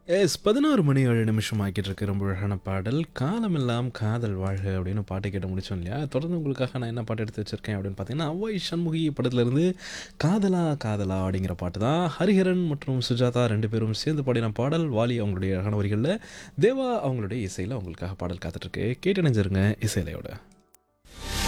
S 11 மணி 7 நிமிஷம் ஆக்கிட்டு இருக்கு. ரொம்ப அழகான பாடல். "காலமெல்லாம் காதல் வாழ்க" அப்படின்னு பாட்டு கேட்டு முடிச்சோம் இல்லையா? தொடர்ந்து உங்களுக்காக நான் என்ன பாட்டு எடுத்து வச்சிருக்கேன் அப்படின்னு பார்த்தீங்கன்னா, "ஒய் சண்முகி" படத்துலேருந்து "காதலா காதலா" அப்படிங்கிற பாட்டு தான். ஹரிஹரன் மற்றும் சுஜாதா 2 பேரும் சேர்ந்து பாடின பாடல். வாலி அவங்களுடைய அழகான வரிகள்ல, தேவா அவங்களுடைய இசையில உங்களுக்காக பாடல் காத்துட்ருக்கு. கேட்டு இணைஞ்சிருங்க இசையலையோட.